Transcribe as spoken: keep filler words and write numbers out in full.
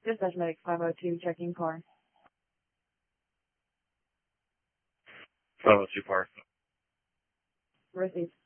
Dispatch Medic five oh two, checking car. five oh two Park. Received.